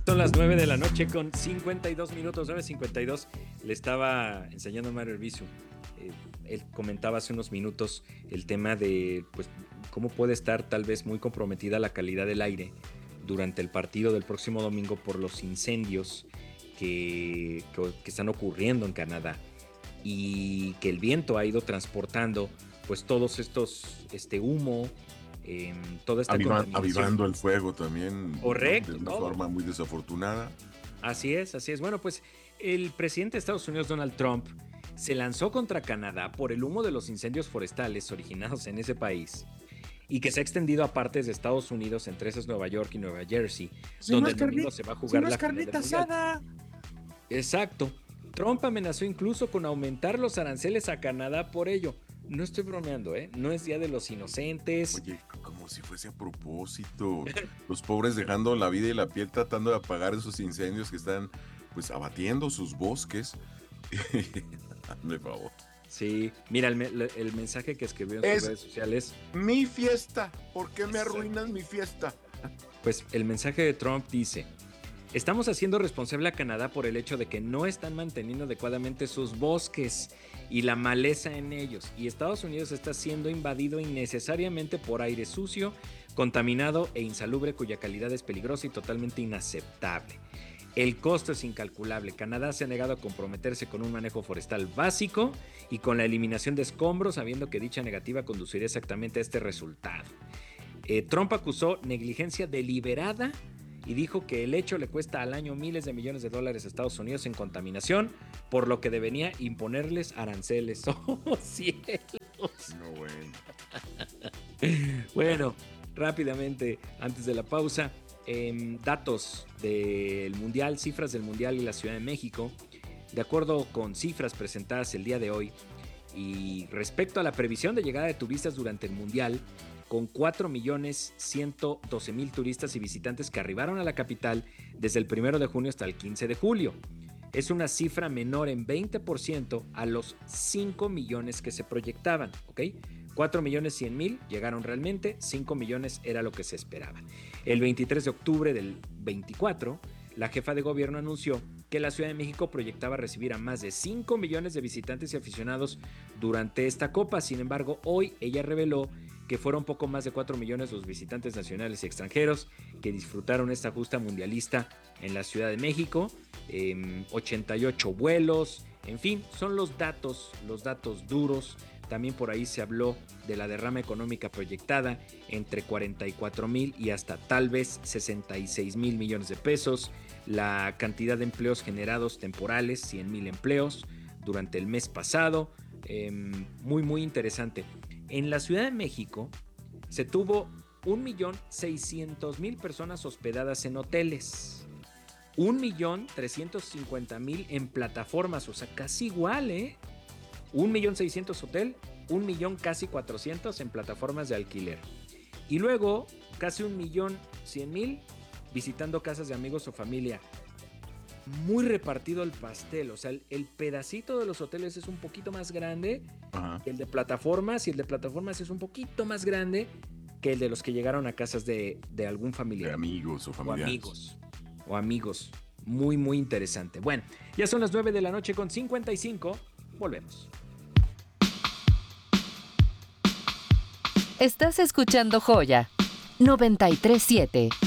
Son las 9 de la noche con 52 minutos, 9:52. Le estaba enseñando a Mario Herbizu. Él comentaba hace unos minutos el tema de pues, cómo puede estar tal vez muy comprometida la calidad del aire durante el partido del próximo domingo por los incendios que están ocurriendo en Canadá y que el viento ha ido transportando pues todos estos humo, toda esta contaminación. Avivando el fuego también. Correcto. De una forma muy desafortunada. Así es. Bueno, pues el presidente de Estados Unidos, Donald Trump, se lanzó contra Canadá por el humo de los incendios forestales originados en ese país y que se ha extendido a partes de Estados Unidos, entre esas Nueva York y Nueva Jersey, donde el domingo se va a jugar la final del Mundial. Exacto. Trump amenazó incluso con aumentar los aranceles a Canadá por ello. No estoy bromeando, no es Día de los Inocentes. Oye, como si fuese a propósito. Los pobres dejando la vida y la piel tratando de apagar esos incendios que están pues abatiendo sus bosques. Hazme favor. Sí, mira el mensaje que escribió en sus redes sociales. Mi fiesta, ¿por qué me arruinas mi fiesta? Pues el mensaje de Trump dice: estamos haciendo responsable a Canadá por el hecho de que no están manteniendo adecuadamente sus bosques y la maleza en ellos, y Estados Unidos está siendo invadido innecesariamente por aire sucio, contaminado e insalubre cuya calidad es peligrosa y totalmente inaceptable. El costo es incalculable. Canadá se ha negado a comprometerse con un manejo forestal básico y con la eliminación de escombros, sabiendo que dicha negativa conduciría exactamente a este resultado. Trump acusó negligencia deliberada y dijo que el hecho le cuesta al año miles de millones de dólares a Estados Unidos en contaminación, por lo que debería imponerles aranceles. ¡Oh, cielos! No, bueno. Bueno, rápidamente, antes de la pausa, datos del Mundial, cifras del Mundial y la Ciudad de México. De acuerdo con cifras presentadas el día de hoy y respecto a la previsión de llegada de turistas durante el Mundial, con 4.112.000 turistas y visitantes que arribaron a la capital desde el 1 de junio hasta el 15 de julio. Es una cifra menor en 20% a los 5 millones que se proyectaban, ¿ok? 4.100.000 llegaron realmente, 5 millones era lo que se esperaba. El 23 de octubre del 24, la jefa de gobierno anunció que la Ciudad de México proyectaba recibir a más de 5 millones de visitantes y aficionados durante esta Copa. Sin embargo, hoy ella reveló que fueron poco más de 4 millones los visitantes nacionales y extranjeros que disfrutaron esta justa mundialista en la Ciudad de México. 88 vuelos, en fin, son los datos duros. También por ahí se habló de la derrama económica proyectada entre 44,000 y hasta tal vez 66,000 millones de pesos. La cantidad de empleos generados temporales, 100,000 empleos durante el mes pasado. Muy interesante. En la Ciudad de México se tuvo 1,600,000 personas hospedadas en hoteles. 1,350,000 en plataformas, o sea, casi igual, 1,600,000 hotel, 1,000,000 casi 400 en plataformas de alquiler. Y luego casi 1,100,000 visitando casas de amigos o familia. Muy repartido el pastel, o sea, el pedacito de los hoteles es un poquito más grande que el de plataformas, y el de plataformas es un poquito más grande que el de los que llegaron a casas de algún familiar. De amigos o familiares. O amigos. Muy interesante. Bueno, ya son las 9 de la noche con 55. Volvemos. Estás escuchando Joya 93.7.